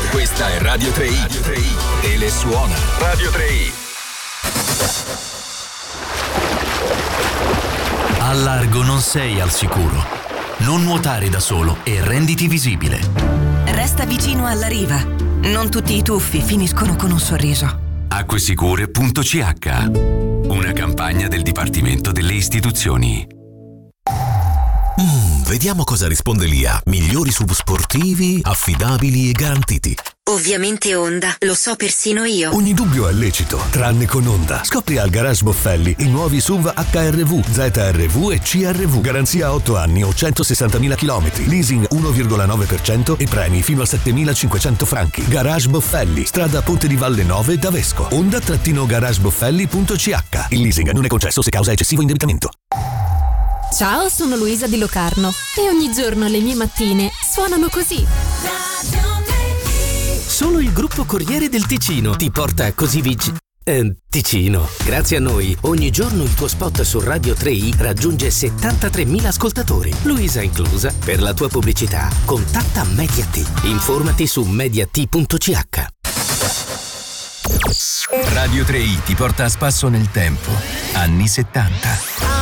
Questa è Radio 3i. E le suona. Radio 3i. Al largo non sei al sicuro. Non nuotare da solo e renditi visibile. Resta vicino alla riva. Non tutti i tuffi finiscono con un sorriso. Acquesicure.ch. Una campagna del Dipartimento delle Istituzioni. Vediamo cosa risponde Lia. Migliori SUV sportivi, affidabili e garantiti. Ovviamente Honda, lo so persino io. Ogni dubbio è lecito, tranne con Honda. Scopri al Garage Boffelli i nuovi SUV HRV, ZRV e CRV. Garanzia 8 anni o 160.000 km. Leasing 1,9% e premi fino a 7.500 franchi. Garage Boffelli, strada Ponte di Valle 9 da Vesco. Honda-garageboffelli.ch. Il leasing non è concesso se causa eccessivo indebitamento. Ciao, sono Luisa Di Locarno e ogni giorno le mie mattine suonano così. Solo il gruppo Corriere del Ticino ti porta così Ticino. Grazie a noi, ogni giorno il tuo spot su Radio 3i raggiunge 73.000 ascoltatori, Luisa inclusa. Per la tua pubblicità, contatta Mediat. Informati su mediat.ch. Radio 3i ti porta a spasso nel tempo. Anni 70.